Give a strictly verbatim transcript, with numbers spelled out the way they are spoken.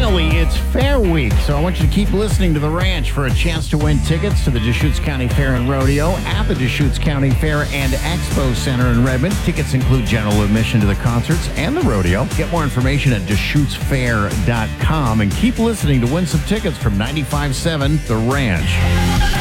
finally, it's Fair Week, so I want you to keep listening to The Ranch for a chance to win tickets to the Deschutes County Fair and Rodeo at the Deschutes County Fair and Expo Center in Redmond. Tickets include general admission to the concerts and the rodeo. Get more information at Deschutes Fair dot com and keep listening to win some tickets from ninety-five point seven The Ranch.